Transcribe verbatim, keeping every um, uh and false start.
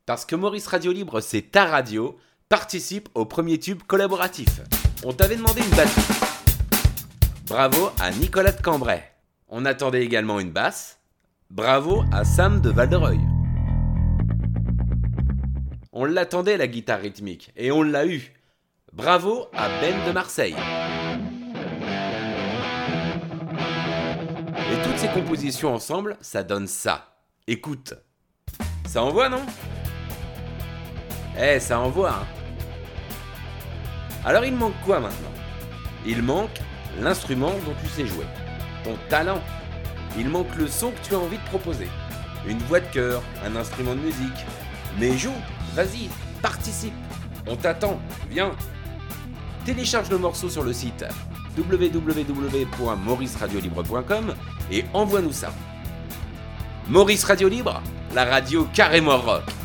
Parce que Maurice Radio Libre, c'est ta radio, participe au premier tube collaboratif. On t'avait demandé une batterie. Bravo à Nicolas de Cambrai. On attendait également une basse. Bravo à Sam de Val-de-Reuil. On l'attendait la guitare rythmique, et on l'a eu. Bravo à Ben de Marseille. Et toutes ces compositions ensemble, ça donne ça. Écoute. Ça envoie, non ? Eh, ça envoie, hein. Alors il manque quoi maintenant ? Il manque l'instrument dont tu sais jouer, ton talent. Il manque le son que tu as envie de proposer. Une voix de chœur, un instrument de musique. Mais joue, vas-y, participe. On t'attend, viens. Télécharge le morceau sur le site w w w point maurice radio libre point com et envoie-nous ça. Maurice Radio Libre, la radio carrément rock.